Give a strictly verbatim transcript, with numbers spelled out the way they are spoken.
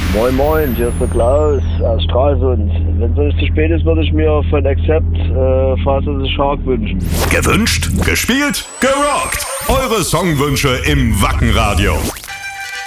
Moin Moin, hier ist der Klaus aus Stralsund. Wenn es nicht zu spät ist, würde ich mir von Accept äh, Fast as a Shark wünschen. Gewünscht, gespielt, gerockt. Eure Songwünsche im Wacken Radio.